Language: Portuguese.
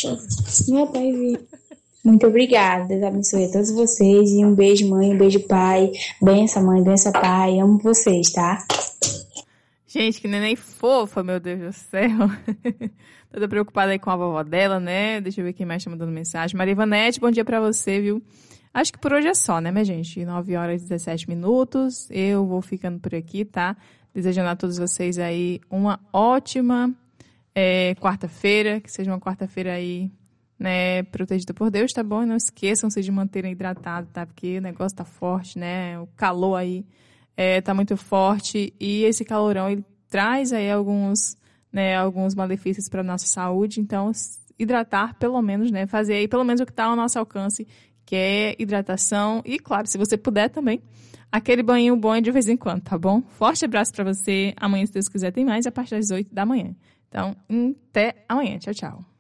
Meu pai viu. Muito obrigada, Deus abençoe a todos vocês. E um beijo, mãe, um beijo, pai. Benção, mãe, benção, pai. Amo vocês, tá? Gente, que neném fofa, meu Deus do céu. Toda preocupada aí com a vovó dela, né? Deixa eu ver quem mais tá mandando mensagem. Maria Ivanete, bom dia pra você, viu? Acho que por hoje é só, né, minha gente? 9 horas e 17 minutos. Eu vou ficando por aqui, tá? Desejando a todos vocês aí uma ótima quarta-feira. Que seja uma quarta-feira aí, né, protegida por Deus, tá bom? E não esqueçam-se de manterem hidratados, tá? Porque o negócio tá forte, né? O calor aí tá muito forte. E esse calorão, ele traz aí alguns malefícios para nossa saúde. Então, hidratar pelo menos, né? Fazer aí pelo menos o que está ao nosso alcance, que é hidratação. E, claro, se você puder também, aquele banho bom de vez em quando, tá bom? Forte abraço para você. Amanhã, se Deus quiser, tem mais a partir das 8 da manhã. Então, até amanhã. Tchau, tchau.